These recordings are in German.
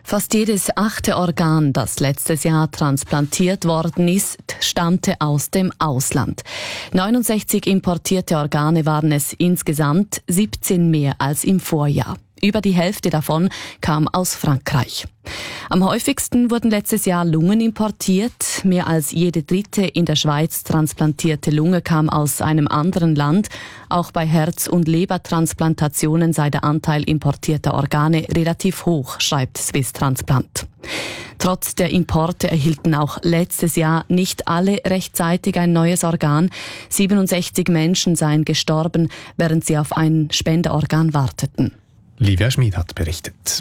Fast jedes 8. Organ, das letztes Jahr transplantiert worden ist, stammte aus dem Ausland. 69 importierte Organe waren es insgesamt, 17 mehr als im Vorjahr. Über die Hälfte davon kam aus Frankreich. Am häufigsten wurden letztes Jahr Lungen importiert. Mehr als jede dritte in der Schweiz transplantierte Lunge kam aus einem anderen Land. Auch bei Herz- und Lebertransplantationen sei der Anteil importierter Organe relativ hoch, schreibt Swiss Transplant. Trotz der Importe erhielten auch letztes Jahr nicht alle rechtzeitig ein neues Organ. 67 Menschen seien gestorben, während sie auf ein Spenderorgan warteten. Livia Schmid hat berichtet.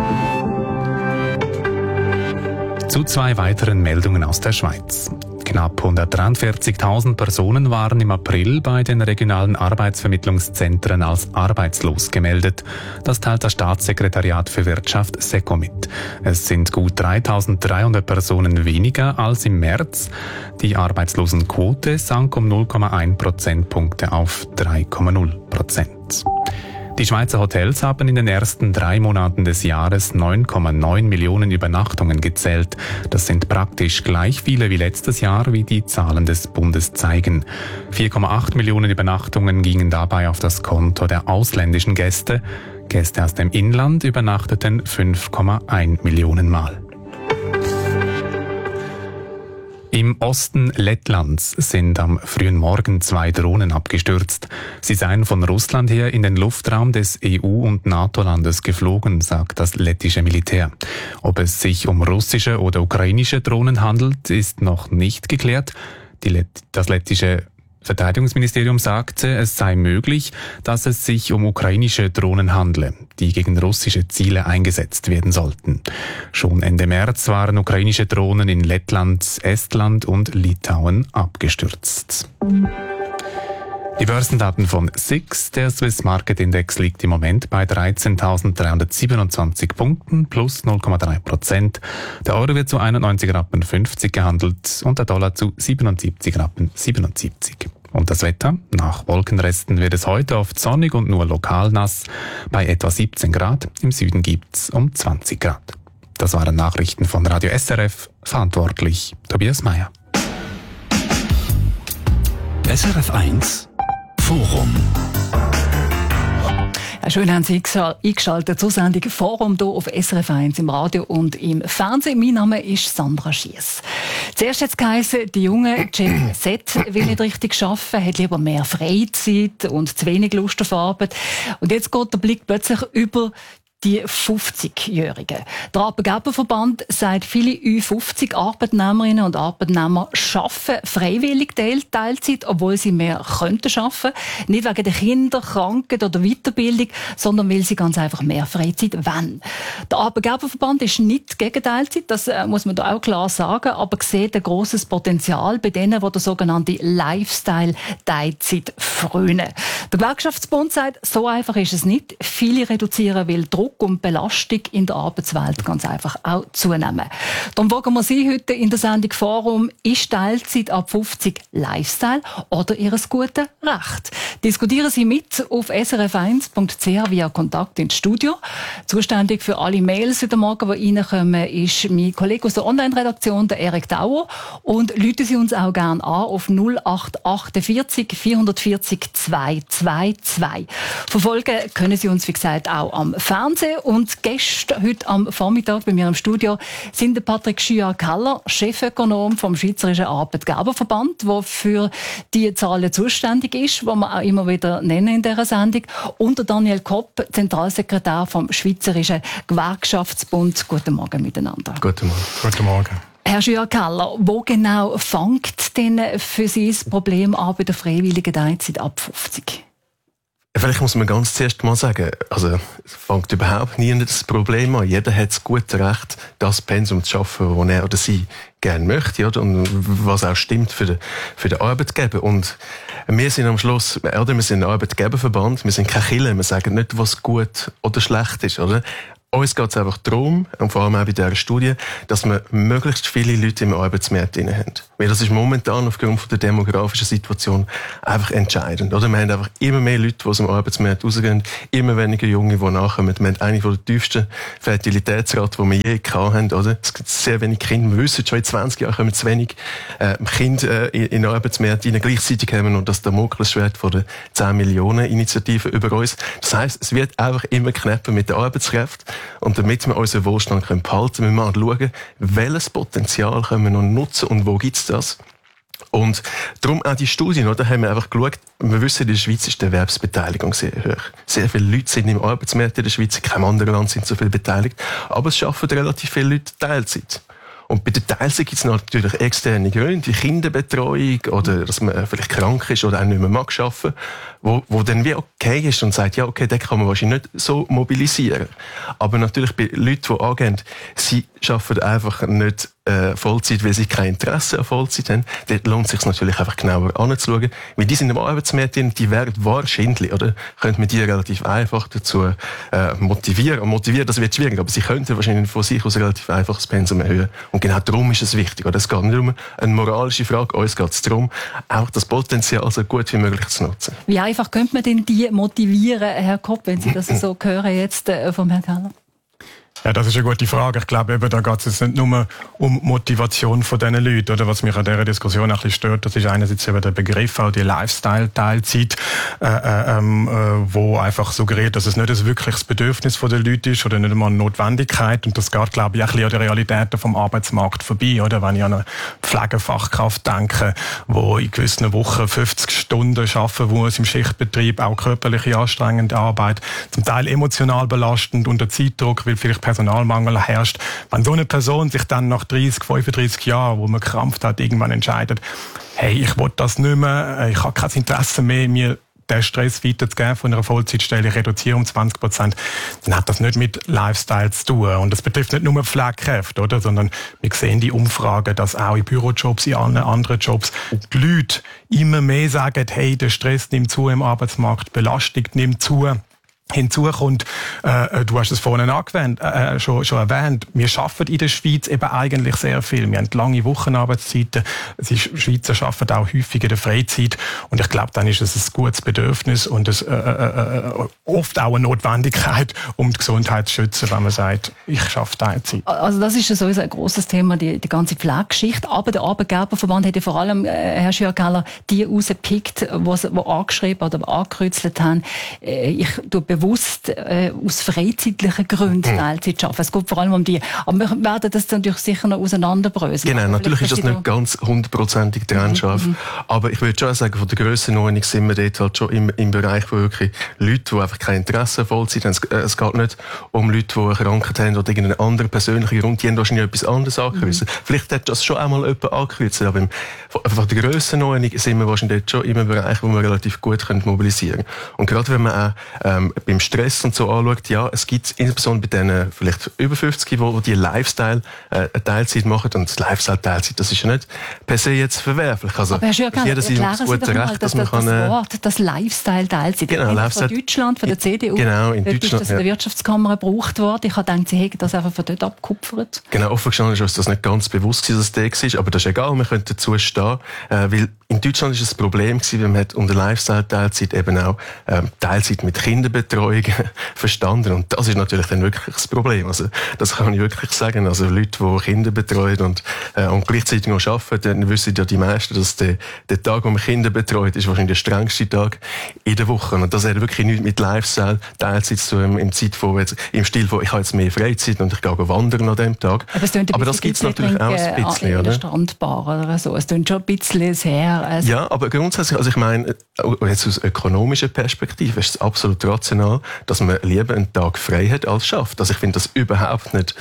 Zu 2 weiteren Meldungen aus der Schweiz. Knapp 143.000 Personen waren im April bei den regionalen Arbeitsvermittlungszentren als arbeitslos gemeldet. Das teilt das Staatssekretariat für Wirtschaft SECO mit. Es sind gut 3.300 Personen weniger als im März. Die Arbeitslosenquote sank um 0,1 Prozentpunkte auf 3,0%. Die Schweizer Hotels haben in den ersten 3 Monaten des Jahres 9,9 Millionen Übernachtungen gezählt. Das sind praktisch gleich viele wie letztes Jahr, wie die Zahlen des Bundes zeigen. 4,8 Millionen Übernachtungen gingen dabei auf das Konto der ausländischen Gäste. Gäste aus dem Inland übernachteten 5,1 Millionen Mal. Im Osten Lettlands sind am frühen Morgen 2 Drohnen abgestürzt. Sie seien von Russland her in den Luftraum des EU- und NATO-Landes geflogen, sagt das lettische Militär. Ob es sich um russische oder ukrainische Drohnen handelt, ist noch nicht geklärt. Das lettische Verteidigungsministerium sagte, es sei möglich, dass es sich um ukrainische Drohnen handle, die gegen russische Ziele eingesetzt werden sollten. Schon Ende März waren ukrainische Drohnen in Lettland, Estland und Litauen abgestürzt. Die Börsendaten von SIX, der Swiss Market Index, liegt im Moment bei 13.327 Punkten plus 0,3%. Der Euro wird zu 91,50 Rappen gehandelt und der Dollar zu 77,77 Rappen. Und das Wetter? Nach Wolkenresten wird es heute oft sonnig und nur lokal nass. Bei etwa 17 Grad, im Süden gibt's um 20 Grad. Das waren Nachrichten von Radio SRF, verantwortlich Tobias Meyer. SRF 1 Forum. Schön haben Sie eingeschaltet zur Sendung Forum hier auf SRF 1 im Radio und im Fernsehen. Mein Name ist Sandra Schiess. Zuerst hat es geheißen, die junge Gen Z will nicht richtig arbeiten, hat lieber mehr Freizeit und zu wenig Lust auf Arbeit. Und jetzt geht der Blick plötzlich über die 50-Jährigen. Der Arbeitgeberverband sagt, viele Ü50-Arbeitnehmerinnen und Arbeitnehmer arbeiten freiwillig Teilzeit, obwohl sie mehr könnten arbeiten. Nicht wegen der Kinder, Krankheit oder Weiterbildung, sondern weil sie ganz einfach mehr Freizeit wollen. Der Arbeitgeberverband ist nicht gegen Teilzeit, das muss man da auch klar sagen, aber sieht ein grosses Potenzial bei denen, die der sogenannte Lifestyle-Teilzeit frönen. Der Gewerkschaftsbund sagt, so einfach ist es nicht. Viele reduzieren, weil Druck und Belastung in der Arbeitswelt ganz einfach auch zunehmen. Darum fragen wir Sie heute in der Sendung Forum, ist Teilzeit ab 50 Lifestyle oder Ihr gutes Recht? Diskutieren Sie mit auf srf1.ch via Kontakt ins Studio. Zuständig für alle Mails heute Morgen, die reinkommen, ist mein Kollege aus der Online-Redaktion, der Erik Dauer. Und rufen Sie uns auch gerne an auf 0848 440 222. Verfolgen können Sie uns, wie gesagt, auch am Fernsehen. Und Gäste heute am Vormittag bei mir im Studio sind der Patrick Schüar-Keller, Chefökonom vom Schweizerischen Arbeitgeberverband, der für die Zahlen zuständig ist, die wir auch immer wieder nennen in dieser Sendung. Und der Daniel Kopp, Zentralsekretär vom Schweizerischen Gewerkschaftsbund. Guten Morgen miteinander. Guten Morgen. Guten Morgen. Herr Schüar-Keller, wo genau fängt denn für Sie das Problem an bei der freiwilligen Teilzeit ab 50? Vielleicht muss man ganz zuerst mal sagen, also es fängt überhaupt nie das Problem an. Jeder hat das gute Recht, das Pensum zu schaffen, das er oder sie gerne möchte, oder? Und was auch stimmt für den Arbeitgeber. Und wir sind am Schluss, oder? Wir sind ein Arbeitgeberverband, wir sind keine Kirche, wir sagen nicht, was gut oder schlecht ist, oder? uns geht es einfach darum, und vor allem auch bei dieser Studie, dass wir möglichst viele Leute im Arbeitsmarkt drin haben. Weil das ist momentan aufgrund der demografischen Situation einfach entscheidend. Oder? Wir haben einfach immer mehr Leute, die aus dem Arbeitsmarkt rausgehen, immer weniger Junge, die nachkommen. Wir haben eine der tiefsten Fertilitätsraten, die wir je gehabt haben. Oder? Es gibt sehr wenig Kinder. Wir wissen schon, in 20 Jahren kommen zu wenig Kinder in den Arbeitsmarkt rein. Gleichzeitig haben wir noch das Damoklesschwert von der 10 Millionen Initiative über uns. Das heisst, es wird einfach immer knapper mit der Arbeitskraft. Und damit wir unseren Wohlstand behalten können, müssen wir schauen, welches Potenzial können wir noch nutzen und wo gibt es das. Und darum auch die Studien, oder, haben wir einfach geschaut, wir wissen, in der Schweiz ist die Erwerbsbeteiligung sehr hoch. Sehr viele Leute sind im Arbeitsmarkt in der Schweiz, in keinem anderen Land sind so viel beteiligt, aber es schaffen relativ viele Leute Teilzeit. Und bei der Teilzeit gibt es natürlich externe Gründe, wie Kinderbetreuung oder dass man vielleicht krank ist oder auch nicht mehr arbeiten mag, wo dann wie okay ist und sagt, ja, okay, den kann man wahrscheinlich nicht so mobilisieren. Aber natürlich bei Leuten, die angehen, sie arbeiten einfach nicht Vollzeit, weil sie kein Interesse an Vollzeit haben. Dort lohnt es sich natürlich einfach genauer anzuschauen. Weil die sind im Arbeitsmarkt drin, die werden wahrscheinlich, oder? Könnte man die relativ einfach dazu motivieren. Und motivieren, das wird schwierig, aber sie könnten wahrscheinlich von sich aus relativ einfach das Pensum erhöhen. Und genau darum ist es wichtig. Oder? Es geht nicht um eine moralische Frage, uns geht es darum, auch das Potenzial so gut wie möglich zu nutzen. Wie einfach könnte man denn die motivieren, Herr Kopp, wenn Sie das so hören jetzt vom Herrn Keller? Ja, das ist eine gute Frage. Ich glaube, eben, da geht es jetzt nicht nur um Motivation von diesen Leuten, oder? Was mich an dieser Diskussion ein bisschen stört, das ist einerseits eben der Begriff, auch die Lifestyle-Teilzeit, wo einfach suggeriert, dass es nicht ein wirkliches Bedürfnis der Leute ist oder nicht einmal eine Notwendigkeit. Und das geht, glaube ich, auch ein bisschen an die Realitäten vom Arbeitsmarkt vorbei, oder? Wenn ich an eine Pflegefachkraft denke, wo in gewissen Wochen 50 Stunden arbeiten muss im Schichtbetrieb, auch körperliche anstrengende Arbeit, zum Teil emotional belastend, unter Zeitdruck, weil vielleicht Personalmangel herrscht. Wenn so eine Person sich dann nach 30, 35 Jahren, wo man gekrampft hat, irgendwann entscheidet, hey, ich will das nicht mehr, ich habe kein Interesse mehr, mir den Stress weiterzugeben von einer Vollzeitstelle, ich reduziere um 20%, dann hat das nicht mit Lifestyle zu tun. Und das betrifft nicht nur Pflegekräfte, oder? Sondern wir sehen die Umfragen, dass auch in Bürojobs, in allen anderen Jobs, die Leute immer mehr sagen, hey, der Stress nimmt zu im Arbeitsmarkt, Belastung nimmt zu. Hinzu kommt, du hast es vorhin schon erwähnt, wir arbeiten in der Schweiz eben eigentlich sehr viel. Wir haben lange Wochenarbeitszeiten. Die Schweizer arbeiten auch häufig in der Freizeit. Und ich glaube, dann ist es ein gutes Bedürfnis und oft auch eine Notwendigkeit, um die Gesundheit zu schützen, wenn man sagt, ich arbeite Teilzeit. Also das ist sowieso ein grosses Thema, die ganze Pflegegeschichte. Aber der Arbeitgeberverband hat ja vor allem, Herr Schürkeller, die rausgepickt, die angeschrieben oder angekreuzelt haben. Ich tue bewusst aus freizeitlichen Gründen Teilzeit arbeiten. Es geht vor allem um die. Aber wir werden das natürlich sicher noch auseinanderbröseln. Genau, natürlich ist das nicht ganz 100%ig trennscharf. Aber ich würde schon sagen, von der Grössenordnung sind wir dort halt schon im Bereich, wo wirklich Leute, die einfach kein Interesse an Vollzeit haben. Es geht nicht um Leute, die eine Krankheit haben oder irgendeinen anderen persönlichen Grund, die haben wahrscheinlich etwas anderes angekreuzt. Vielleicht hat das schon einmal jemand angekreuzt, aber von der Grössenordnung sind wir wahrscheinlich dort schon im Bereich, wo wir relativ gut mobilisieren können. Und gerade wenn man auch beim Stress und so anschaut, ja, es gibt insbesondere bei denen vielleicht über 50, wo die Lifestyle-Teilzeit machen. Und Lifestyle-Teilzeit, das ist ja nicht per se jetzt verwerflich. Also, aber Herr Schürkeller, jeder sieht das gute Recht, dass man kann... Das Wort, das Lifestyle-Teilzeit, genau, von Deutschland, von der CDU, genau, in dort Deutschland, ist das in der Wirtschaftskammer gebraucht worden. Ich habe gedacht, Sie hätten das einfach von dort abgekupfert. Genau, offen gestanden ist uns das nicht ganz bewusst, dass es der war, aber das ist egal, wir können dazu stehen, weil in Deutschland ist es ein Problem gewesen, weil man hat unter Lifestyle-Teilzeit eben auch Teilzeit mit Kinderbetreuung verstanden. Und das ist natürlich dann wirklich das Problem. Also, das kann ich wirklich sagen. Also, Leute, die Kinder betreuen und gleichzeitig noch arbeiten, dann wissen ja die meisten, dass der Tag, wo man Kinder betreut, ist wahrscheinlich der strengste Tag in der Woche. Und das hat wirklich nichts mit Lifestyle-Teilzeit zu tun, im Stil von, ich habe jetzt mehr Freizeit und ich gehe wandern an dem Tag. Aber das gibt es natürlich auch ein bisschen, oder? Strandbar oder so. Es klingt schon ein bisschen sehr... Ja, aber grundsätzlich, also ich meine, jetzt aus ökonomischer Perspektive ist es absolut rational, dass man lieber einen Tag frei hat als schafft. Also ich finde das überhaupt nicht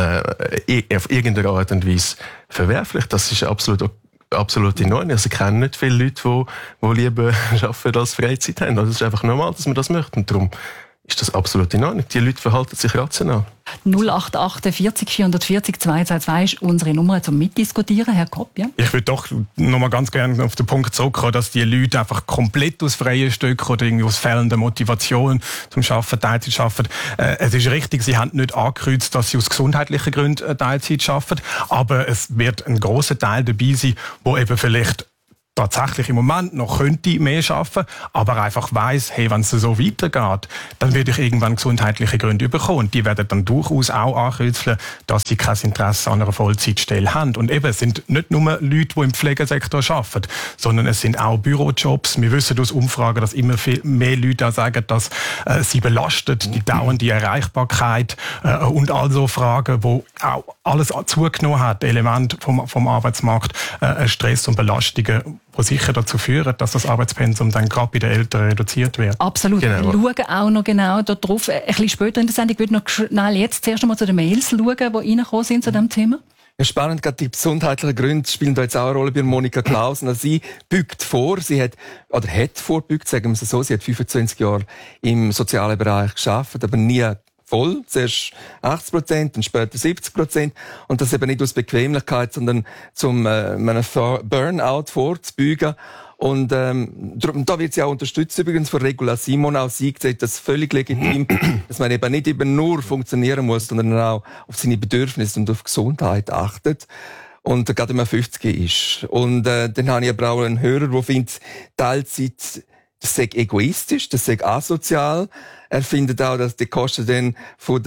auf irgendeine Art und Weise verwerflich. Das ist absolut in Ordnung. Also ich kenne nicht viele Leute, die lieber arbeiten als Freizeit haben. Also es ist einfach normal, dass man das möchte. Und darum ist das absolut in Ordnung. Die Leute verhalten sich rational. 088 40 440 222 ist unsere Nummer zum Mitdiskutieren. Herr Kopp, ja? Ich würde doch noch mal ganz gerne auf den Punkt zurückkommen, dass die Leute einfach komplett aus freien Stücken oder irgendwie aus fehlender Motivation zum Arbeiten, Teilzeit arbeiten. Es ist richtig, sie haben nicht angekreuzt, dass sie aus gesundheitlichen Gründen Teilzeit arbeiten, aber es wird ein grosser Teil dabei sein, wo eben vielleicht tatsächlich im Moment noch könnte mehr arbeiten, aber einfach weiss, hey, wenn es so weitergeht, dann werde ich irgendwann gesundheitliche Gründe bekommen. Und die werden dann durchaus auch ankürzeln, dass sie kein Interesse an einer Vollzeitstelle haben. Und eben, es sind nicht nur Leute, die im Pflegesektor arbeiten, sondern es sind auch Bürojobs. Wir wissen aus Umfragen, dass immer viel mehr Leute auch sagen, dass sie belastet, die dauernde Erreichbarkeit und all so Fragen, wo auch alles zugenommen hat, Elemente vom Arbeitsmarkt, Stress und Belastungen, die sicher dazu führen, dass das Arbeitspensum dann gerade bei den Eltern reduziert wird. Absolut. Genau. Wir schauen auch noch genau darauf. Ein bisschen später in der Sendung würde ich noch schnell jetzt zuerst einmal zu den Mails schauen, die reingekommen sind zu diesem Thema. Ja, spannend, gerade die gesundheitlichen Gründe spielen da jetzt auch eine Rolle bei Monika Klausen. Also sie beugt vor, hat vorbeugt, sagen wir es so, sie hat 25 Jahre im sozialen Bereich gearbeitet, aber nie voll, zuerst 80%, dann später 70%. Und das eben nicht aus Bequemlichkeit, sondern zum einem Burnout vorzubeugen. Und da wird sie auch unterstützt übrigens von Regula Simon. Auch sie sieht das völlig legitim, dass man eben nicht eben nur funktionieren muss, sondern auch auf seine Bedürfnisse und auf Gesundheit achtet. Und gerade wenn man 50 ist. Und dann habe ich aber auch einen Hörer, der findet, Teilzeit, das sei egoistisch, das sei asozial. Er findet auch, dass die Kosten dann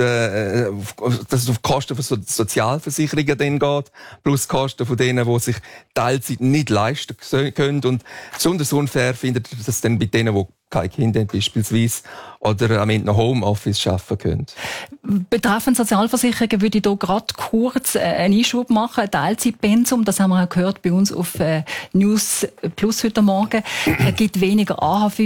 dass es auf Kosten von Sozialversicherungen dann geht, plus Kosten von denen, die sich Teilzeit nicht leisten können. Und besonders unfair findet er das dann bei denen, die keine Kinder haben, beispielsweise, oder am Ende noch Homeoffice arbeiten können. Betreffend Sozialversicherungen würde ich hier gerade kurz einen Einschub machen. Ein Teilzeitpensum, das haben wir auch gehört bei uns auf News Plus heute Morgen. Es gibt weniger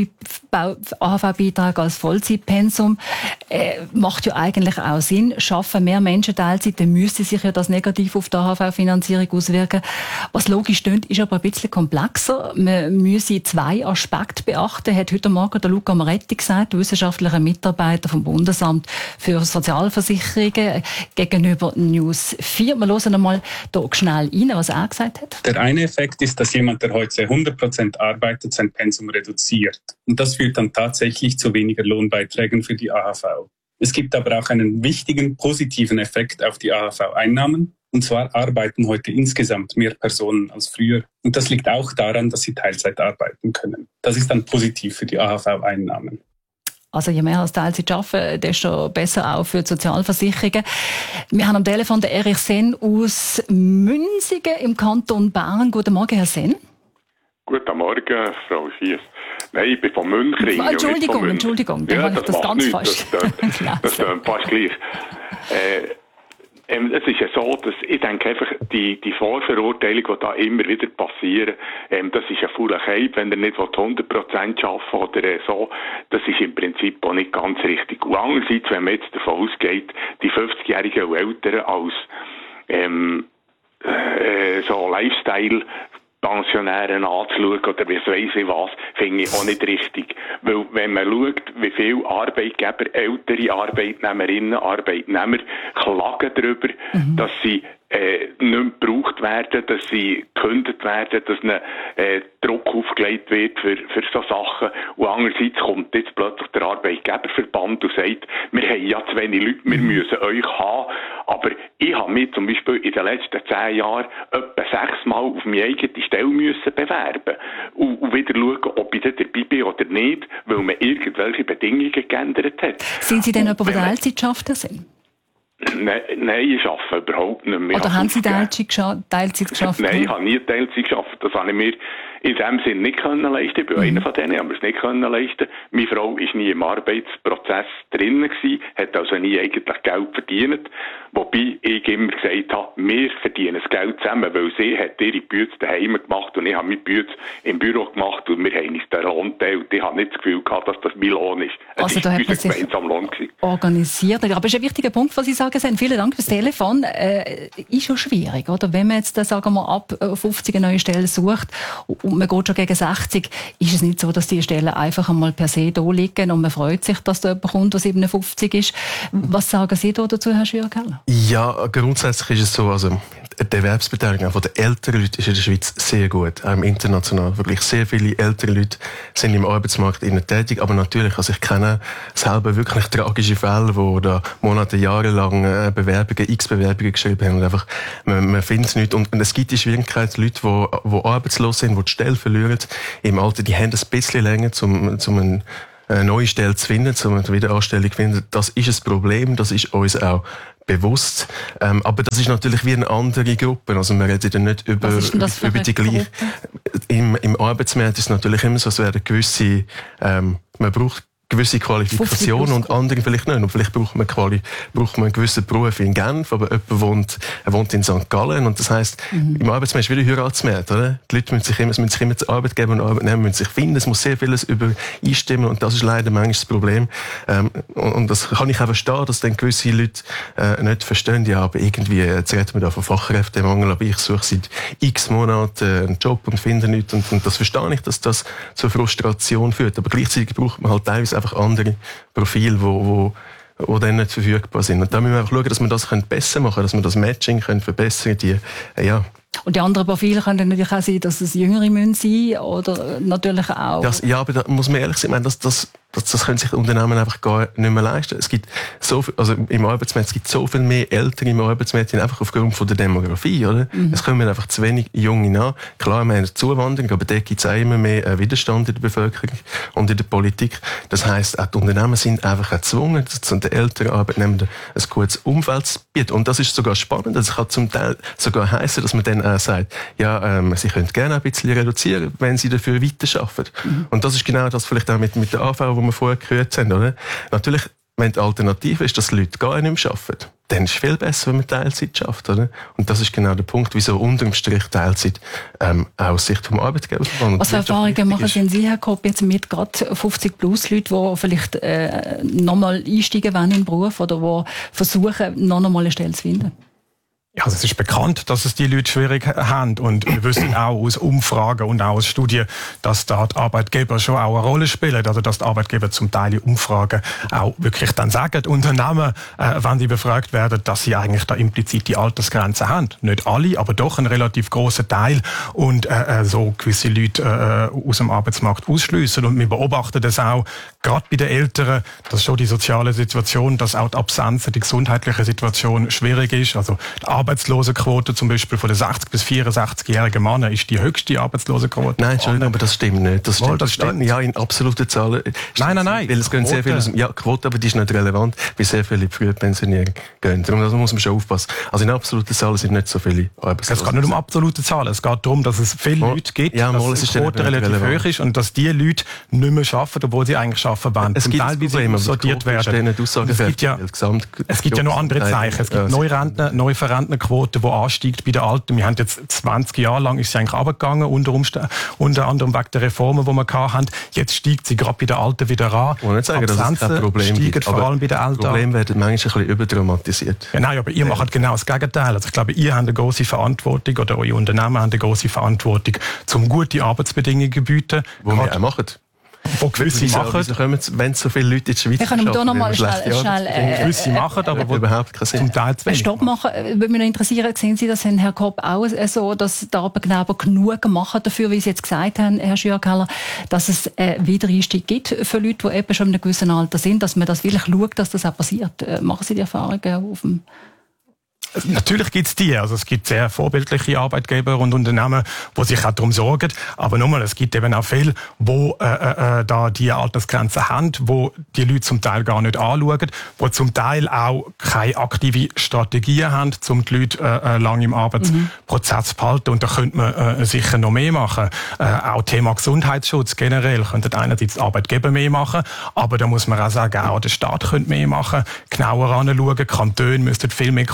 AHV-Beitrag als Vollzeitpensum. Macht ja eigentlich auch Sinn. Schaffen mehr Menschen Teilzeit, dann müsste sich ja das negativ auf die AHV-Finanzierung auswirken. Was logisch stimmt, ist aber ein bisschen komplexer. Man müsse zwei Aspekte beachten, hat heute Morgen der Luca Moretti gesagt, wissenschaftlicher Mitarbeiter vom Bundesamt für Sozialversicherungen gegenüber News 4. Wir hören einmal hier schnell rein, was er gesagt hat. Der eine Effekt ist, dass jemand, der heute 100% arbeitet, sein Pensum reduziert. Und das führt dann tatsächlich zu weniger Lohnbeiträgen für die AHV. Es gibt aber auch einen wichtigen positiven Effekt auf die AHV-Einnahmen. Und zwar arbeiten heute insgesamt mehr Personen als früher. Und das liegt auch daran, dass sie Teilzeit arbeiten können. Das ist dann positiv für die AHV-Einnahmen. Also je mehr als Teilzeit arbeiten, desto besser auch für die Sozialversicherungen. Wir haben am Telefon den Erich Senn aus Münsingen im Kanton Bern. Guten Morgen, Herr Senn. Guten Morgen, Frau Schiess. Nein, ich bin von Münchring. Entschuldigung, dann habe ich das ganz falsch. Das klingt fast gleich. Es ist ja so, dass ich denke einfach, die Vorverurteilung, die da immer wieder passieren, das ist ein fauler Hype, wenn er nicht 100% arbeiten oder so, das ist im Prinzip auch nicht ganz richtig. Und andererseits, wenn man jetzt davon ausgeht, die 50-Jährigen und Älteren als so Lifestyle Pensionären anzuschauen oder wie weiss ich was, finde ich auch nicht richtig. Weil wenn man schaut, wie viele Arbeitgeber, ältere Arbeitnehmerinnen, Arbeitnehmer klagen darüber, dass sie nicht mehr gebraucht werden, dass sie gekündigt werden, dass ihnen Druck aufgelegt wird für so Sachen. Und andererseits kommt jetzt plötzlich der Arbeitgeberverband und sagt, wir haben ja zu wenig Leute, wir müssen euch haben. Aber ich habe mich zum Beispiel in den letzten 10 Jahren etwa 6 Mal auf meine eigene Stelle müssen bewerben und wieder schauen, ob ich da dabei bin oder nicht, weil man irgendwelche Bedingungen geändert hat. Sind Sie denn jemand, der Teilzeit schafft? Nein, ich arbeite überhaupt nicht mehr. Oder haben Sie Teilzeit geschafft? Nein, ich habe nie Teilzeit geschafft. Das habe ich mir in dem Sinn nicht leisten. Ich bin einer von denen, haben wir es nicht leisten. Meine Frau war nie im Arbeitsprozess drin gewesen, hat also nie eigentlich Geld verdient. Wobei ich immer gesagt habe, wir verdienen das Geld zusammen, weil sie hat ihre Bütze daheim gemacht und ich habe meine Bütze im Büro gemacht und wir haben uns den Lohn geteilt. Ich habe nicht das Gefühl gehabt, dass das mein Lohn ist. Also da hat man sich organisiert. Aber es ist ein wichtiger Punkt, was Sie sagen. Vielen Dank fürs Telefon. Ist schon schwierig, oder? Wenn man jetzt, sagen wir, ab 50 eine neue Stelle sucht und man geht schon gegen 60, ist es nicht so, dass die Stellen einfach einmal per se da liegen und man freut sich, dass da jemand kommt, der 57 ist. Was sagen Sie da dazu, Herr Schürkeller? Ja, grundsätzlich ist es so, also die Erwerbsbeteiligung von den älteren Leuten ist in der Schweiz sehr gut, auch im international. Wirklich sehr viele ältere Leute sind im Arbeitsmarkt tätig, aber natürlich, also ich kenne selber wirklich tragische Fälle, wo da Monate, Jahre lang X-Bewerbungen geschrieben haben und einfach, man findet es nicht. Und es gibt die Schwierigkeit, Leute, die arbeitslos sind, die Stelle verlieren im Alter, die haben ein bisschen länger, um eine neue Stelle zu finden, um eine Wiederanstellung zu finden. Das ist ein Problem, das ist uns auch bewusst. Aber das ist natürlich wie eine andere Gruppe. Also wir reden ja nicht über die gleiche. Im Arbeitsmarkt ist es natürlich immer so, es werden gewisse, man braucht gewisse Qualifikationen und andere vielleicht nicht. Und vielleicht braucht man einen gewissen Beruf in Genf, aber jemand wohnt in St. Gallen. Und das heisst, im Arbeitsmarkt ist wieder Heiratsmarkt, oder? Die Leute müssen sich immer zu Arbeitgeber und Arbeitnehmer müssen sich finden. Es muss sehr vieles übereinstimmen und das ist leider manchmal das Problem. Und das kann ich auch verstehen, dass dann gewisse Leute nicht verstehen, ja, aber irgendwie, jetzt reden wir da von Fachkräftemangel, aber ich suche seit x Monaten einen Job und finde nichts. Und das verstehe ich, dass das zur Frustration führt. Aber gleichzeitig braucht man halt teilweise einfach andere Profile, die dann nicht verfügbar sind. Und da müssen wir einfach schauen, dass wir das besser machen können, dass wir das Matching verbessern können. Und die anderen Profile können natürlich auch sein, dass es Jüngere sein müssen oder natürlich auch... Aber da muss man ehrlich sein, ich meine, das können sich die Unternehmen einfach gar nicht mehr leisten. Es gibt so viel, also im Arbeitsmarkt, es gibt so viel mehr Ältere im Arbeitsmarkt, einfach aufgrund von der Demografie, oder? Es kommen einfach zu wenig Junge nach. Klar, wir haben eine Zuwanderung, aber da gibt es auch immer mehr Widerstand in der Bevölkerung und in der Politik. Das heisst, auch die Unternehmen sind einfach gezwungen, den älteren Arbeitnehmern ein gutes Umfeld zu bieten. Und das ist sogar spannend. Es kann zum Teil sogar heissen, dass man dann sagt, sie können gerne ein bisschen reduzieren, wenn sie dafür weiterarbeiten. Und das ist genau das vielleicht auch mit der AV, wo wir vorher gehört haben, oder? Natürlich, wenn die Alternative ist, dass Leute gar nicht mehr arbeiten, dann ist es viel besser, wenn man Teilzeit schafft, oder? Und das ist genau der Punkt, wieso unterm Strich Teilzeit auch aus Sicht vom Arbeitgeber. Was für Erfahrungen machen Sie, Herr Kopp, jetzt mit gerade 50-plus-Leuten, die vielleicht nochmal einsteigen wollen in den Beruf oder die versuchen, noch einmal eine Stelle zu finden? Ja, also es ist bekannt, dass es die Leute schwierig haben und wir wissen auch aus Umfragen und auch aus Studien, dass da die Arbeitgeber schon auch eine Rolle spielen, also dass die Arbeitgeber zum Teil in Umfragen auch wirklich dann sagen, Unternehmen, wenn die befragt werden, dass sie eigentlich da implizit die Altersgrenze haben. Nicht alle, aber doch ein relativ grosser Teil und so gewisse Leute aus dem Arbeitsmarkt ausschliessen. Und wir beobachten das auch, gerade bei den Älteren, dass schon die soziale Situation, dass auch die Absenz, die gesundheitliche Situation schwierig ist. Also die Arbeitslosenquote zum Beispiel von den 60- bis 64-jährigen Männern ist die höchste Arbeitslosenquote. Nein, Entschuldigung, aber das stimmt nicht. Das stimmt. Ja, in absoluten Zahlen. Nein. Weil es gehen sehr viele Quote, aber die ist nicht relevant, weil sehr viele Frühpensionierungen gehen. Darum muss man schon aufpassen. Also in absoluten Zahlen sind nicht so viele Arbeitslose. Es geht nicht um absolute Zahlen. Es geht darum, dass es viele Leute gibt, dass die Quote relativ hoch ist und dass die Leute nicht mehr arbeiten, obwohl sie eigentlich arbeiten wollen. Es gibt Probleme, sortiert werden. Es gibt ja noch andere Zeichen. Es gibt Neuverrentnerquote, die ansteigt bei den Alten. Wir haben jetzt 20 Jahre lang ist sie eigentlich runtergegangen, unter anderem wegen der Reformen, die wir hatten. Jetzt steigt sie gerade bei den Alten wieder an. Ich will nicht sagen, dass es kein Problem gibt, vor allem bei den Alten. Probleme werden manchmal ein bisschen überdramatisiert. Ja, nein, aber ihr macht genau das Gegenteil. Also ich glaube, ihr habt eine grosse Verantwortung oder eure Unternehmen haben eine grosse Verantwortung, um gute Arbeitsbedingungen zu bieten. Wo wir auch machen. Wo gewisse machen. Wenn so viele Leute in der Schweiz arbeiten. Wir können da noch mal schnell gewisse machen, aber wo überhaupt keinen Sinn. Zum Teil zu wenig. Stopp machen. Würde mich noch interessieren, sehen Sie das, Herr Kopp, auch so, dass die Arbeitgeber genug machen dafür, wie Sie jetzt gesagt haben, Herr Schürkeller, dass es Wiedereinstieg gibt für Leute, die eben schon in einem gewissen Alter sind, dass man das wirklich schaut, dass das auch passiert. Machen Sie die Erfahrungen auf dem... Natürlich gibt's die. Also es gibt sehr vorbildliche Arbeitgeber und Unternehmen, die sich auch darum sorgen. Aber nochmal, es gibt eben auch viele, die da die Altersgrenzen haben, wo die Leute zum Teil gar nicht anschauen, die zum Teil auch keine aktive Strategie haben, um die Leute lange im Arbeitsprozess zu behalten. Und da könnte man sicher noch mehr machen. Auch Thema Gesundheitsschutz generell könnten einerseits die Arbeitgeber mehr machen, aber da muss man auch sagen, auch der Staat könnte mehr machen, genauer anschauen. Kantone müssten viel mehr kontrollieren,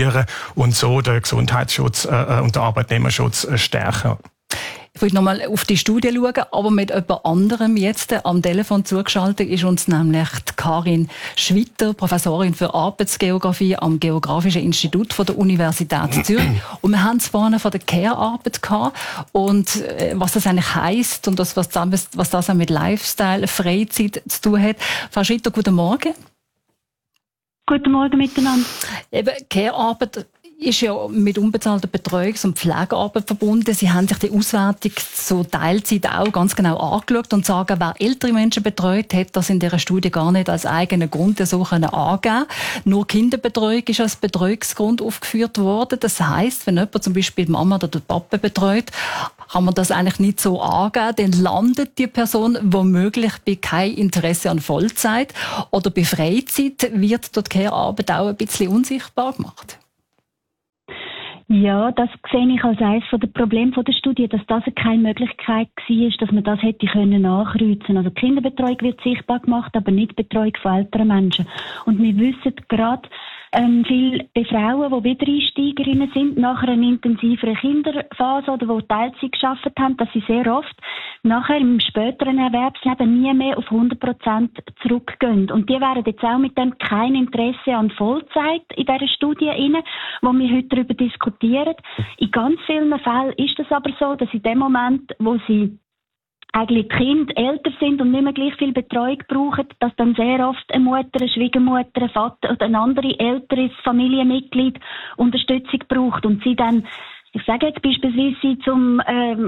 reduzieren und so den Gesundheitsschutz und den Arbeitnehmerschutz stärken. Ich will nochmal auf die Studie schauen, aber mit jemand anderem jetzt am Telefon zugeschaltet ist uns nämlich die Karin Schwitter, Professorin für Arbeitsgeografie am Geografischen Institut von der Universität Zürich. Und wir haben es vorhin von der Care-Arbeit gehabt und was das eigentlich heisst und was das auch mit Lifestyle, Freizeit zu tun hat. Frau Schwitter, guten Morgen. Guten Morgen miteinander. Eben, Care-Arbeit ist ja mit unbezahlter Betreuungs- und Pflegearbeit verbunden. Sie haben sich die Auswertung zur Teilzeit auch ganz genau angeschaut und sagen, wer ältere Menschen betreut, hat das in dieser Studie gar nicht als eigenen Grund so angeben. Nur Kinderbetreuung ist als Betreuungsgrund aufgeführt worden. Das heisst, wenn jemand zum Beispiel die Mama oder den Papa betreut, kann man das eigentlich nicht so angeben, dann landet die Person womöglich bei kein Interesse an Vollzeit oder bei Freizeit wird dort Care-Arbeit auch ein bisschen unsichtbar gemacht. Ja, das sehe ich als eines der Probleme der Studie, dass das keine Möglichkeit war, dass man das hätte nachkreuzen. Also Kinderbetreuung wird sichtbar gemacht, aber nicht Betreuung von älteren Menschen. Und wir wissen gerade, viele Frauen, die Wiedereinsteigerinnen sind, nach einer intensiveren Kinderphase oder die Teilzeit gearbeitet haben, dass sie sehr oft nachher im späteren Erwerbsleben nie mehr auf 100% zurückgehen. Und die wären jetzt auch mit dem kein Interesse an Vollzeit in dieser Studie inne, wo wir heute darüber diskutieren. In ganz vielen Fällen ist es aber so, dass in dem Moment, wo sie eigentlich die Kinder älter sind und nicht mehr gleich viel Betreuung brauchen, dass dann sehr oft eine Mutter, eine Schwiegermutter, ein Vater oder ein anderes älteres Familienmitglied Unterstützung braucht und sie dann, ich sage jetzt beispielsweise, sie zum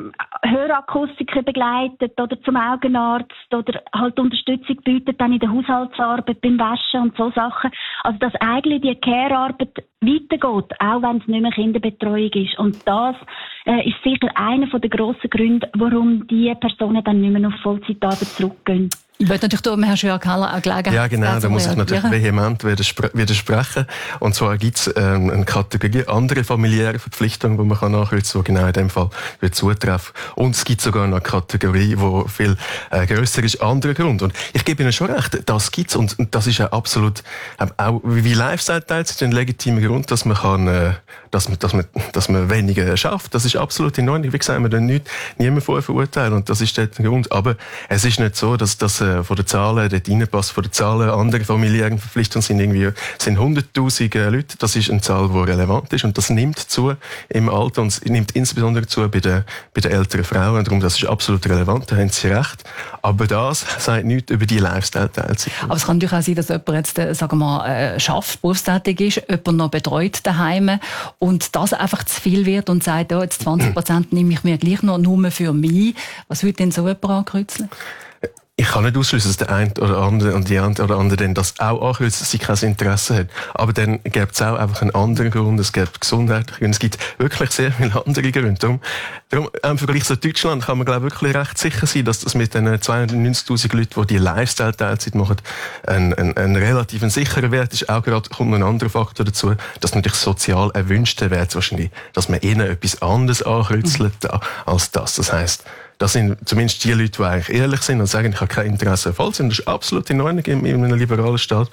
Hörakustiker begleitet oder zum Augenarzt oder halt Unterstützung bietet dann in der Haushaltsarbeit, beim Waschen und so Sachen. Also dass eigentlich die Care-Arbeit weitergeht, auch wenn es nicht mehr Kinderbetreuung ist. Und das ist sicher einer der grossen Gründe, warum die Personen dann nicht mehr auf Vollzeitarbeit zurückgehen. Ich wollte natürlich da Herrn Schüer-Keller auch Gelegenheit. Ja, genau, da muss ich natürlich vehement widersprechen. Und zwar gibt es eine Kategorie andere familiäre Verpflichtungen, die man nachkreuzen kann, die genau in dem Fall zutreffen. Und es gibt sogar eine Kategorie, die viel grösser ist, anderer Grund. Und ich gebe Ihnen schon recht, das gibt's und das ist ja absolut, auch wie Lifestyle-Teilzeit ein legitimer Grund, dass man kann, dass man weniger schafft. Das ist absolut in Ordnung. Wie gesagt, wir dann niemand vorher verurteilen und das ist dort der Grund. Aber es ist nicht so, dass das von den Zahlen dort reinpasst. Von den Zahlen andere familiären Verpflichtungen sind 100'000 Leute. Das ist eine Zahl, die relevant ist und das nimmt zu im Alter und es nimmt insbesondere zu bei den älteren Frauen. Und darum, das ist absolut relevant, da haben Sie recht. Aber das sagt nichts über die Lifestyle-Teilzeit. Aber es kann natürlich auch sein, dass jemand jetzt, sagen wir mal, schafft, berufstätig ist, jemand noch betreut daheim und das einfach zu viel wird und sagt, ja, jetzt 20% nehme ich mir gleich noch nur für mich. Was würde denn so jemand ankreuzeln? Ich kann nicht ausschließen, dass der eine oder andere und die andere oder andere dann das auch ankreuzt, dass sie kein Interesse hat. Aber dann gibt es auch einfach einen anderen Grund, es gibt gesundheitliche Gründe, es gibt wirklich sehr viele andere Gründe. Darum im Vergleich zu Deutschland kann man, glaube ich, wirklich recht sicher sein, dass das mit den 290'000 Leuten, die Lifestyle-Teilzeit machen, ein relativ sicherer Wert ist. Auch gerade kommt noch ein anderer Faktor dazu, dass natürlich sozial erwünschter Wert wahrscheinlich, dass man ihnen etwas anderes ankreuzelt als das. Das heisst, das sind zumindest die Leute, die eigentlich ehrlich sind und sagen, ich habe kein Interesse an Vollzeit. Das ist absolut in Ordnung in einem liberalen Staat.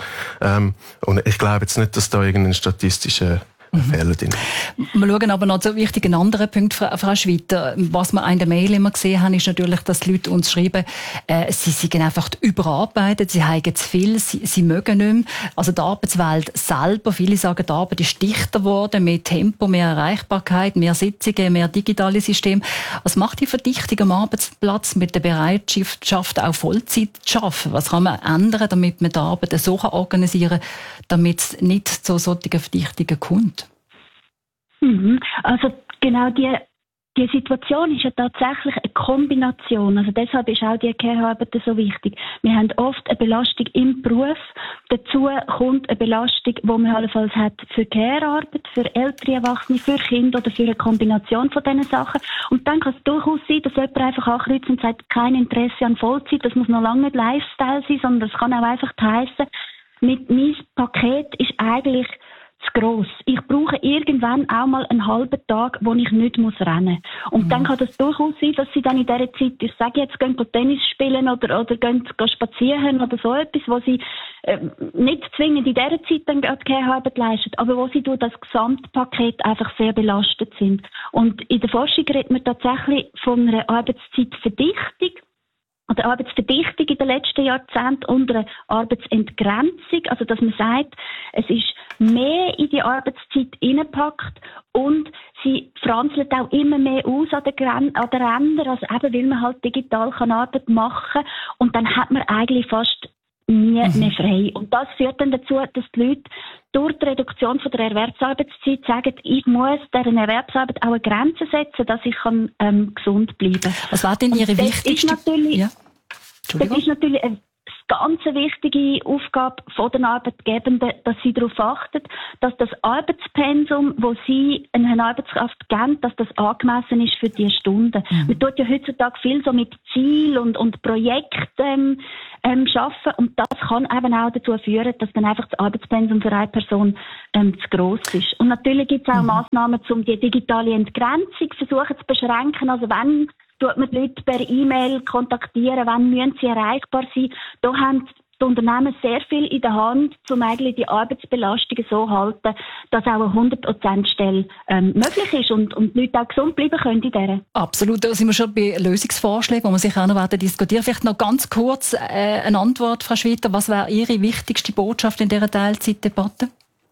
Und ich glaube jetzt nicht, dass da irgendein statistischer Fehler drin. Wir schauen aber noch so wichtig einen anderen Punkt, Frau Schwitter. Was wir in der Mail immer gesehen haben, ist natürlich, dass die Leute uns schreiben, sie sind einfach überarbeitet, sie haben zu viel, sie mögen nicht mehr. Also die Arbeitswelt selber, viele sagen, die Arbeit ist dichter geworden, mehr Tempo, mehr Erreichbarkeit, mehr Sitzungen, mehr digitale Systeme. Was macht die Verdichtung am Arbeitsplatz mit der Bereitschaft, auch Vollzeit zu arbeiten? Was kann man ändern, damit man die Arbeit so organisieren kann, damit es nicht zu solchen Verdichtungen kommt? Also genau die Situation ist ja tatsächlich eine Kombination. Also deshalb ist auch die Care-Arbeit so wichtig. Wir haben oft eine Belastung im Beruf. Dazu kommt eine Belastung, die man allenfalls hat für Care-Arbeit, für ältere Erwachsene, für Kinder oder für eine Kombination von diesen Sachen. Und dann kann es durchaus sein, dass jemand einfach ankreuzt und sagt, kein Interesse an Vollzeit. Das muss noch lange nicht Lifestyle sein, sondern das kann auch einfach heissen, mit meinem Paket ist eigentlich zu gross. Ich brauche irgendwann auch mal einen halben Tag, wo ich nicht rennen muss. Und dann kann das durchaus sein, dass sie dann in dieser Zeit, ich sage jetzt, gehen Tennis spielen oder gehen spazieren oder so etwas, wo sie nicht zwingend in dieser Zeit dann keine Arbeit leisten, aber wo sie durch das Gesamtpaket einfach sehr belastet sind. Und in der Forschung redet man tatsächlich von einer Arbeitszeitverdichtung oder Arbeitsverdichtung in den letzten Jahrzehnten und einer Arbeitsentgrenzung, also dass man sagt, es ist mehr in die Arbeitszeit hineingepackt und sie franzelt auch immer mehr aus an den Rändern, also eben, weil man halt digital Arbeit machen kann und dann hat man eigentlich fast nie mehr frei. Und das führt dann dazu, dass die Leute durch die Reduktion von der Erwerbsarbeitszeit sagen, ich muss deren Erwerbsarbeit auch eine Grenze setzen, dass ich gesund bleiben kann. Was war denn Ihre wichtigste? Das ist natürlich eine ganz wichtige Aufgabe der Arbeitgebenden, dass sie darauf achten, dass das Arbeitspensum, das sie einer Arbeitskraft geben, dass das angemessen ist für diese Stunden. Man tut ja heutzutage viel so mit Ziel und Projekten arbeiten und das kann eben auch dazu führen, dass dann einfach das Arbeitspensum für eine Person zu gross ist. Und natürlich gibt es auch Massnahmen, um die digitale Entgrenzung versuchen zu beschränken. Also wenn tut man die Leute per E-Mail kontaktieren, wann müssen sie erreichbar sein. Da haben die Unternehmen sehr viel in der Hand, um eigentlich die Arbeitsbelastungen so zu halten, dass auch eine 100%-Stelle möglich ist und die Leute auch gesund bleiben können in dieser. Absolut, da sind wir schon bei Lösungsvorschlägen, die wir sicher auch noch diskutieren. Vielleicht noch ganz kurz eine Antwort, Frau Schwitter. Was wäre Ihre wichtigste Botschaft in dieser Teilzeitdebatte?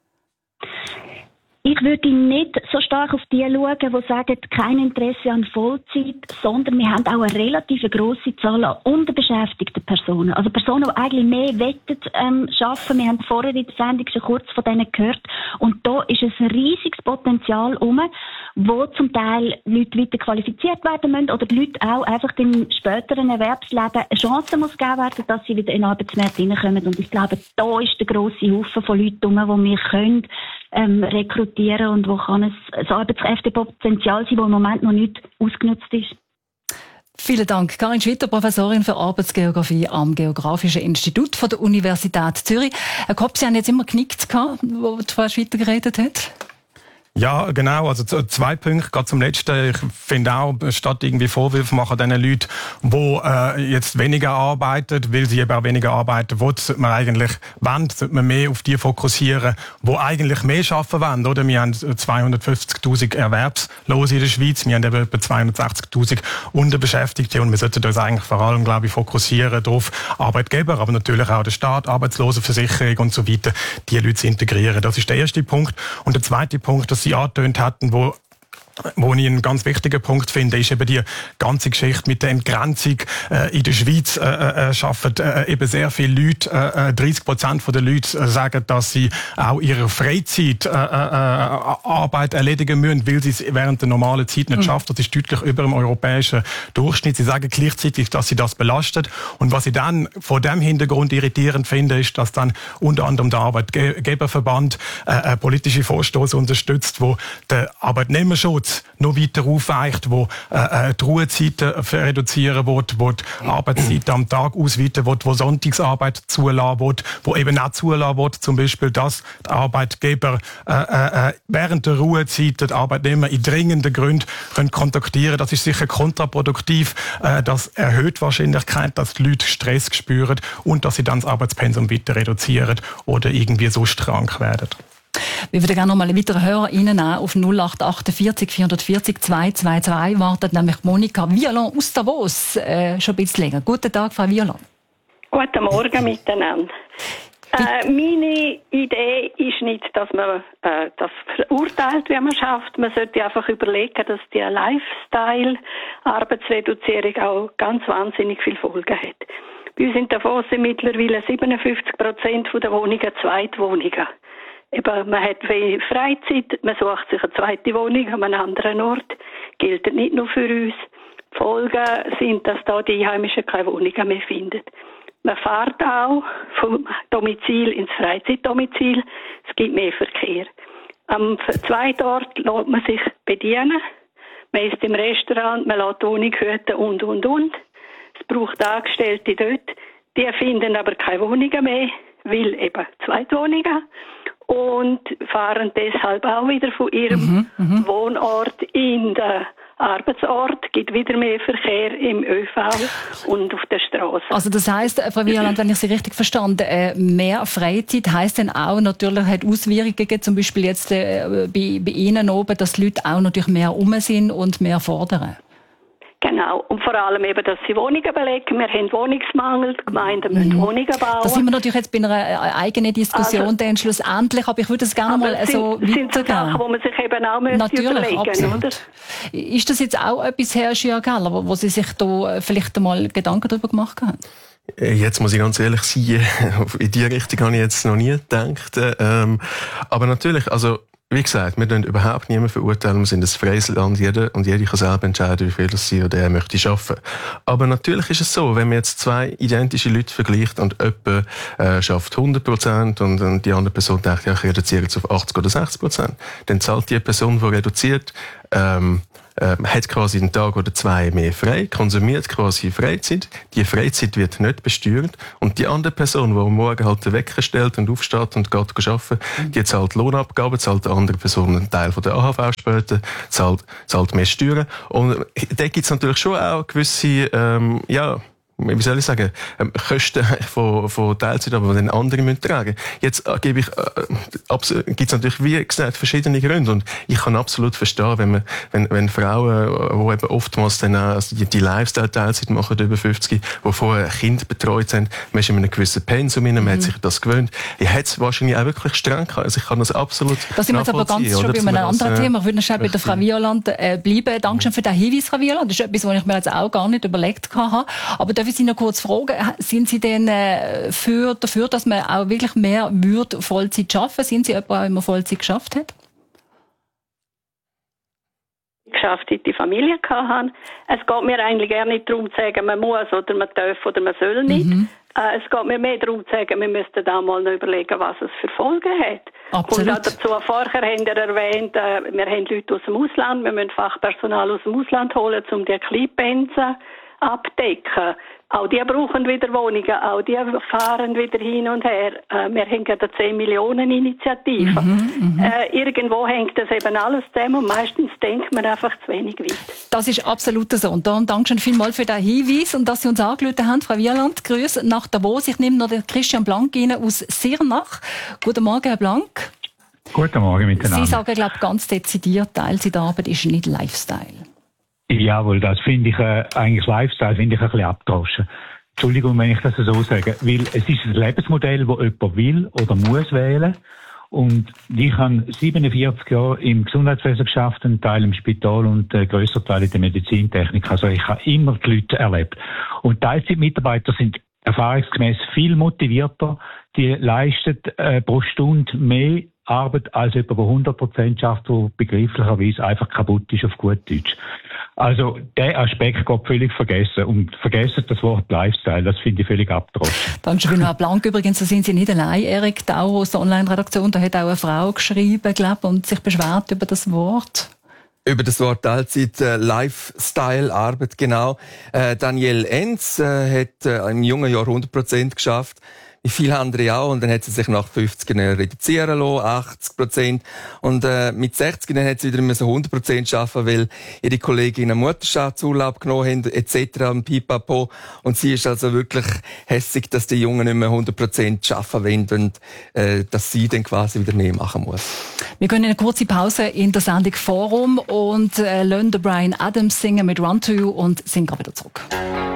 Ich würde nicht so stark auf die schauen, die sagen, kein Interesse an Vollzeit, sondern wir haben auch eine relativ grosse Zahl an unterbeschäftigten Personen. Also Personen, die eigentlich mehr wettet arbeiten. Wir haben vorher in der Sendung schon kurz von denen gehört. Und da ist ein riesiges Potenzial wo zum Teil Leute weiter qualifiziert werden müssen oder die Leute auch einfach im späteren Erwerbsleben eine Chance muss gegeben werden, dass sie wieder in den Arbeitsmarkt hineinkommen. Und ich glaube, da ist der grosse Haufen von Leuten, die wir können rekrutieren und wo kann ein Arbeitskräftepotenzial sein, das im Moment noch nicht ausgenutzt ist. Vielen Dank. Karin Schwitter, Professorin für Arbeitsgeografie am Geografischen Institut der Universität Zürich. Herr Kopp, Sie haben jetzt immer genickt, wo Frau Schwitter geredet hat. Ja, genau. Also 2 Punkte. Gerade zum Letzten. Ich finde auch, statt irgendwie Vorwürfe machen diesen Leuten, die jetzt weniger arbeiten, weil sie eben auch weniger arbeiten wollen, sollte man mehr auf die fokussieren, die eigentlich mehr arbeiten wollen. Oder? Wir haben 250'000 Erwerbslose in der Schweiz. Wir haben eben etwa 260'000 Unterbeschäftigte. Und wir sollten uns eigentlich vor allem, glaube ich, fokussieren auf Arbeitgeber, aber natürlich auch den Staat, Arbeitslosenversicherung und so weiter, die Leute zu integrieren. Das ist der erste Punkt. Und der zweite Punkt, dass Sie angetönt hatten, wo ich einen ganz wichtigen Punkt finde, ist eben die ganze Geschichte mit der Entgrenzung. In der Schweiz arbeiten eben sehr viele Leute, 30% der Leute sagen, dass sie auch ihre Freizeit Arbeit erledigen müssen, weil sie es während der normalen Zeit nicht schaffen. Das ist deutlich über dem europäischen Durchschnitt. Sie sagen gleichzeitig, dass sie das belastet. Und was ich dann vor dem Hintergrund irritierend finde, ist, dass dann unter anderem der Arbeitgeberverband politische Vorstoß unterstützt, wo der Arbeitnehmerschutz noch weiter aufweicht, wo die Ruhezeiten reduzieren will, wo die Arbeitszeiten am Tag ausweiten will, wo Sonntagsarbeit zulassen will, wo eben auch zulassen will, zum Beispiel, dass die Arbeitgeber während der Ruhezeit die Arbeitnehmer in dringenden Gründen können kontaktieren. Das ist sicher kontraproduktiv. Das erhöht die Wahrscheinlichkeit, dass die Leute Stress spüren und dass sie dann das Arbeitspensum weiter reduzieren oder irgendwie so krank werden. Wir würden gerne noch mal einen weiteren Hörer reinnehmen auf 0848 440 222. Wartet nämlich Monika Violon aus Davos schon ein bisschen länger. Guten Tag, Frau Violon. Guten Morgen miteinander. Meine Idee ist nicht, dass man das verurteilt, wie man schafft. Man sollte einfach überlegen, dass die Lifestyle-Arbeitsreduzierung auch ganz wahnsinnig viele Folgen hat. Bei uns in Davos sind mittlerweile 57% der Wohnungen Zweitwohnungen. Eben, man hat viel Freizeit, man sucht sich eine zweite Wohnung an einem anderen Ort, gilt nicht nur für uns. Die Folgen sind, dass da die Einheimischen keine Wohnungen mehr finden. Man fährt auch vom Domizil ins Freizeitdomizil, es gibt mehr Verkehr. Am zweiten Ort lässt man sich bedienen, man ist im Restaurant, man lässt die Wohnung hüten und. Es braucht Angestellte dort, die finden aber keine Wohnungen mehr, weil eben Zweitwohnungen. und fahren deshalb auch wieder von ihrem Wohnort in den Arbeitsort, gibt wieder mehr Verkehr im ÖV und auf der Straße. Also das heisst, Frau Wieland, wenn ich Sie richtig verstanden, mehr Freizeit heisst dann auch natürlich, hat Auswirkungen, zum Beispiel jetzt bei Ihnen oben, dass die Leute auch natürlich mehr rum sind und mehr fordern. Genau. Und vor allem eben, dass sie Wohnungen belegen. Wir haben Wohnungsmangel, die Gemeinden müssen Wohnungen bauen. Da sind wir natürlich jetzt bei einer eigenen Diskussion dann schlussendlich, aber ich würde es gerne mal so weitergehen. Das sind so Sachen, die man sich eben auch überlegen müsste. Oder? Ist das jetzt auch etwas, Herr Schiageller, wo Sie sich da vielleicht einmal Gedanken darüber gemacht haben? Jetzt muss ich ganz ehrlich sein, in die Richtung habe ich jetzt noch nie gedacht. Aber natürlich, also wie gesagt, wir dürfen überhaupt niemanden verurteilen. Wir sind ein freies Land. Jeder und jede kann selber entscheiden, wie viel sie oder er möchte arbeiten. Aber natürlich ist es so, wenn man jetzt zwei identische Leute vergleicht und jemand schafft 100% und die andere Person denkt, ja, ich reduziere jetzt auf 80 oder 60%, dann zahlt die Person, die reduziert, hat quasi einen Tag oder zwei mehr frei, konsumiert quasi Freizeit. Die Freizeit wird nicht besteuert. Und die andere Person, die am Morgen halt den Wecker stellt und aufsteht und geht arbeiten, die zahlt Lohnabgaben, zahlt die andere Person einen Teil von der AHV später, zahlt mehr Steuern. Und da gibt's natürlich schon auch gewisse, wie soll ich sagen, Kosten von Teilzeit, aber die dann andere müssen tragen. Jetzt gibt's natürlich, wie gesagt, verschiedene Gründe. Und ich kann absolut verstehen, wenn Frauen, die eben oftmals dann auch die Lifestyle-Teilzeit machen, über 50, die vorher Kind betreut haben, man ist in einem gewissen Pensum, man hat sich das gewöhnt. Ich hätte es wahrscheinlich auch wirklich streng gehabt. Also ich kann das absolut nachvollziehen. Da sind wir jetzt aber ganz schon bei einem anderen Thema. Ich würde schnell bei der Frau Wieland bleiben. Dankeschön für den Hinweis, Frau Wieland. Das ist etwas, was ich mir jetzt auch gar nicht überlegt habe. Aber darf ich Sie noch kurz fragen, sind Sie denn dafür, dass man auch wirklich mehr Vollzeit arbeiten? Sind Sie jemand, der immer Vollzeit geschafft hat? Geschafft, die Familie hatten. Es geht mir eigentlich gar nicht darum zu sagen, man muss oder man darf oder man soll nicht. Es geht mir mehr darum zu sagen, wir müssten da mal noch überlegen, was es für Folgen hat. Absolut. Und dazu, vorher haben wir erwähnt, wir haben Leute aus dem Ausland, wir müssen Fachpersonal aus dem Ausland holen, um die Kleinpensen abdecken. Auch die brauchen wieder Wohnungen, auch die fahren wieder hin und her. Wir haben gerade 10 Millionen Initiativen. Irgendwo hängt das eben alles zusammen und meistens denkt man einfach zu wenig weit. Das ist absolut so. Und darum danke schön vielmals für den Hinweis und dass Sie uns angerufen haben, Frau Wieland. Grüße nach Davos. Ich nehme noch den Christian Blank aus Sirnach. Guten Morgen, Herr Blank. Guten Morgen miteinander. Sie sagen, glaube ich, ganz dezidiert, Teilzeitarbeit ist nicht Lifestyle. Jawohl, das finde ich eigentlich Lifestyle finde ich ein bisschen abgedroschen. Entschuldigung, wenn ich das so sage, weil es ist ein Lebensmodell, das jemand will oder muss wählen. Und ich habe 47 Jahre im Gesundheitswesen geschafft, einen Teil im Spital und einen grösseren Teil in der Medizintechnik. Also ich habe immer die Leute erlebt. Und Teilzeitmitarbeiter sind erfahrungsgemäß viel motivierter. Die leisten pro Stunde mehr Arbeit als jemand, der 100% schafft, der begrifflicherweise einfach kaputt ist auf gut Deutsch. Also, der Aspekt geht völlig vergessen. Und vergessen das Wort Lifestyle, das finde ich völlig abgedroschen. Dankeschön, Herr Blank. Übrigens, da sind Sie nicht allein. Erik Dauer aus der Online-Redaktion, da hat auch eine Frau geschrieben, glaube und sich beschwert über das Wort. Über das Wort Teilzeit, Lifestyle, Arbeit, genau. Danielle Enz hat im jungen Jahr 100% geschafft. Wie viele andere auch. Und dann hat sie sich nach 50 Jahren reduzieren lassen, 80%. Und mit 60 Jahren hat sie wieder 100% arbeiten, weil ihre Kolleginnen einen Mutterschaftsurlaub genommen haben, etc. und pipapo. Und sie ist also wirklich hässig, dass die Jungen nicht mehr 100% arbeiten wollen und dass sie dann quasi wieder mehr machen muss. Wir gehen in eine kurze Pause in der Sendung Forum und lassen Bryan Adams singen mit Run to You und sind gerade wieder zurück.